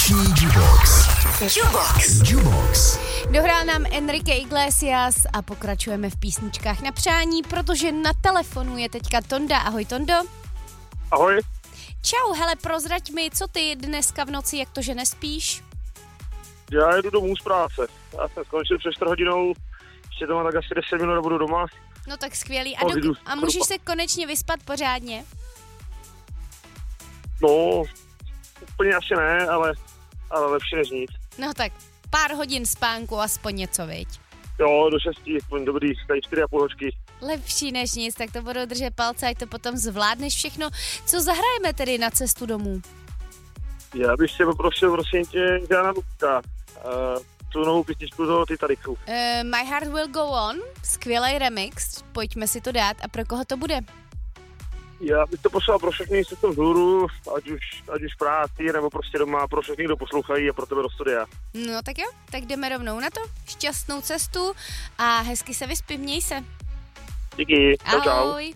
Vánoční Jukebox. Jukebox. Dohrál nám Enrique Iglesias a pokračujeme v písničkách na přání, protože na telefonu je teďka Tonda. Ahoj, Tondo. Ahoj. Čau, hele, prozrať mi, co ty dneska v noci, jak to, že nespíš? Já jedu domů z práce. Já jsem skončil před 4 hodinou, ještě doma tak asi 10 minut a budu doma. No tak skvělý. A můžeš se konečně vyspat pořádně? No, úplně asi ne, ale lepší než nic. No tak pár hodin spánku, aspoň něco, viď? Jo, do 6, aspoň dobrý, tady 4,5 hoďky. Lepší než nic, tak to budu držet palce, ať to potom zvládneš všechno. Co zahrajeme tedy na cestu domů? Já bych se poprosil, prosím tě, Jana Lubka, tu novou písničku do Titanicu. My Heart Will Go On, skvělý remix, pojďme si to dát. A pro koho to bude? Já bych to poslal pro všechny, co to vzhůru, ať už v práci, nebo prostě doma, pro všechny, kdo poslouchají a pro tebe do studia. No tak jo, tak jdeme rovnou na to. Šťastnou cestu a hezky se vyspi, měj se. Díky, čau. Ahoj.